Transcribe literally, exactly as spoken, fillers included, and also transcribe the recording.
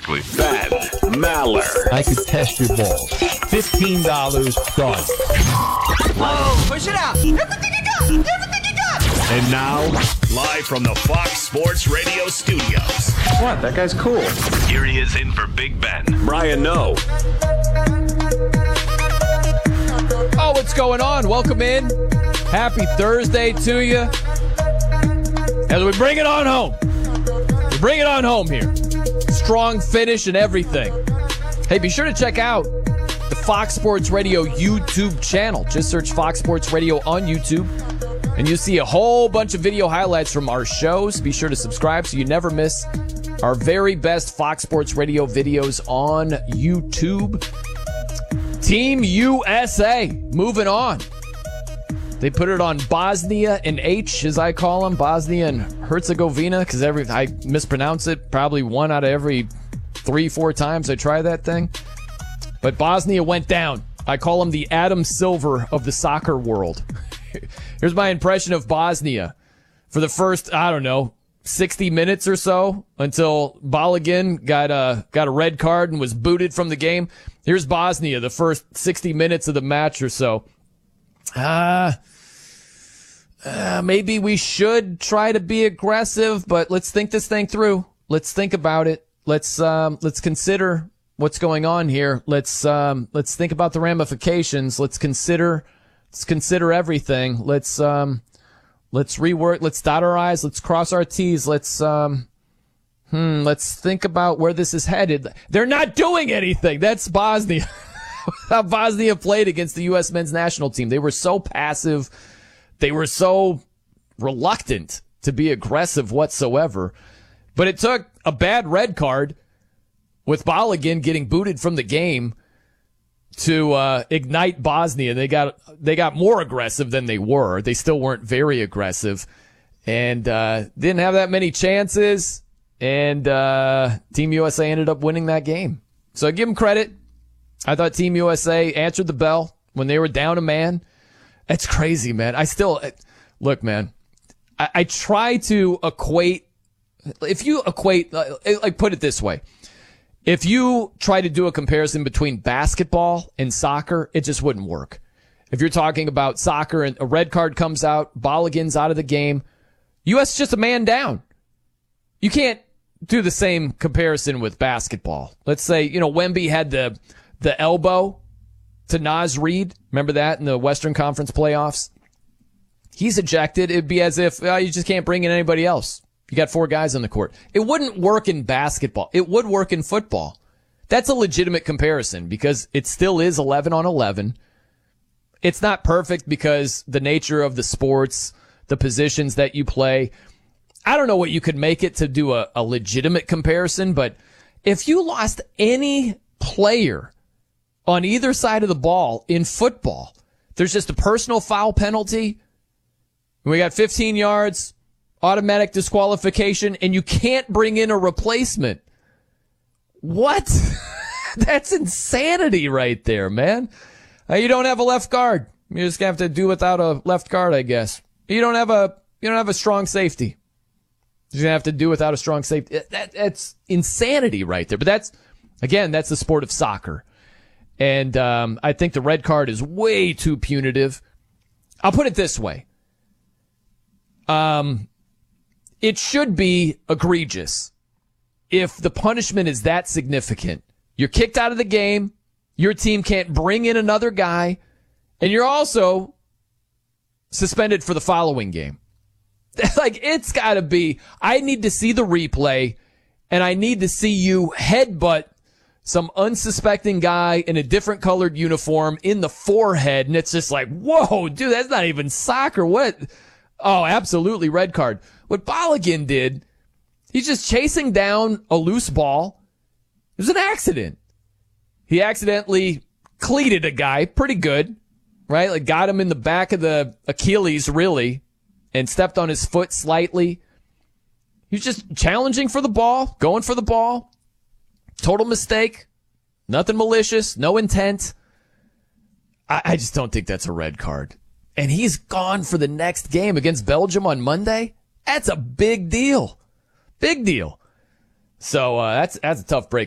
quickly. Ben Maller. I could test your balls. fifteen dollars, done. Oh, push it out. Everything you got. Everything you got. And now, live from the Fox Sports Radio studios. What? That guy's cool. Here he is in for Big Ben. Brian Noe. Oh, what's going on? Welcome in. Happy Thursday to you. As we bring it on home. We bring it on home here. Strong finish and everything. Hey, be sure to check out the Fox Sports Radio YouTube channel. Just search Fox Sports Radio on YouTube, and you'll see a whole bunch of video highlights from our shows. Be sure to subscribe so you never miss our very best Fox Sports Radio videos on YouTube. Team U S A, moving on. They put it on Bosnia and H, as I call them, Bosnia and Herzegovina, because every I mispronounce it probably one out of every three, four times I try that thing. But Bosnia went down. I call them the Adam Silver of the soccer world. Here's my impression of Bosnia for the first, I don't know, sixty minutes or so until Balogun got a, got a red card and was booted from the game. Here's Bosnia, the first sixty minutes of the match or so. Uh, uh, maybe we should try to be aggressive, but let's think this thing through. Let's think about it. Let's, um, let's consider what's going on here. Let's, um, let's think about the ramifications. Let's consider, let's consider everything. Let's, um, let's rework. Let's dot our I's. Let's cross our T's. Let's, um, hmm, let's think about where this is headed. They're not doing anything. That's Bosnia. How Bosnia played against the U S men's national team. They were so passive. They were so reluctant to be aggressive whatsoever. But it took a bad red card with Balogun getting booted from the game to uh, ignite Bosnia. They got they got more aggressive than they were. They still weren't very aggressive and uh, didn't have that many chances. And uh, Team U S A ended up winning that game. So I give them credit. I thought Team U S A answered the bell when they were down a man. That's crazy, man. I still, look, man, I, I try to equate, if you equate, like put it this way, if you try to do a comparison between basketball and soccer, it just wouldn't work. If you're talking about soccer and a red card comes out, Balogun's out of the game, U S just a man down. You can't do the same comparison with basketball. Let's say, you know, Wemby had the, the elbow to Naz Reid. Remember that in the Western Conference playoffs? He's ejected. It'd be as if well, you just can't bring in anybody else. You got four guys on the court. It wouldn't work in basketball. It would work in football. That's a legitimate comparison because it still is eleven on eleven. It's not perfect because the nature of the sports, the positions that you play. I don't know what you could make it to do a, a legitimate comparison, but if you lost any player on either side of the ball in football, there's just a personal foul penalty. We got fifteen yards, automatic disqualification, and you can't bring in a replacement. What? That's insanity right there, man. Uh, you don't have a left guard. You're just gonna have to do without a left guard, I guess. You don't have a you don't have a strong safety. You're gonna have to do without a strong safety. That, that's insanity right there. But that's again, that's the sport of soccer. And um, I think the red card is way too punitive. I'll put it this way. Um, it should be egregious if the punishment is that significant. You're kicked out of the game. Your team can't bring in another guy. And you're also suspended for the following game. Like, it's got to be, I need to see the replay, and I need to see you headbutt some unsuspecting guy in a different colored uniform in the forehead, and it's just like, whoa, dude, that's not even soccer. What? Oh, absolutely, red card. What Balogun did, he's just chasing down a loose ball. It was an accident. He accidentally cleated a guy pretty good, right? Like, got him in the back of the Achilles, really, and stepped on his foot slightly. He's just challenging for the ball, going for the ball. Total mistake. Nothing malicious. No intent. I, I just don't think that's a red card. And he's gone for the next game against Belgium on Monday. That's a big deal. Big deal. So uh, that's that's a tough break.